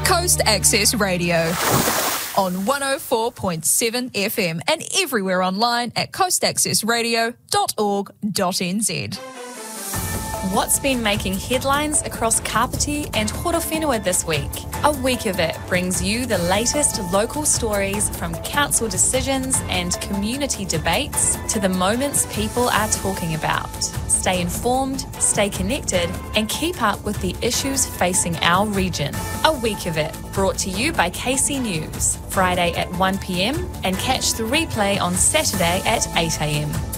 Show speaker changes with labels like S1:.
S1: Coast Access Radio on 104.7 FM and everywhere online at coastaccessradio.org.nz.
S2: What's been making headlines across Kapiti and Horowhenua this week? A Week of It brings you the latest local stories from council decisions and community debates to the moments people are talking about. Stay informed, stay connected, and keep up with the issues facing our region. A Week of It, brought to you by KC News, Friday at 1 p.m. and catch the replay on Saturday at 8 a.m.